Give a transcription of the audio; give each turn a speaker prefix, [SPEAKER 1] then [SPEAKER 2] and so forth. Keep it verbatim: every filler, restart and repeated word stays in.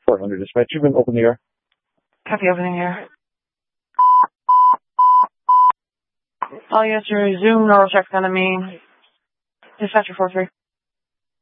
[SPEAKER 1] four hundred dispatch, you've been open the air.
[SPEAKER 2] Copy, opening here. All yes, resume, normal check's gonna mean. Dispatcher four three.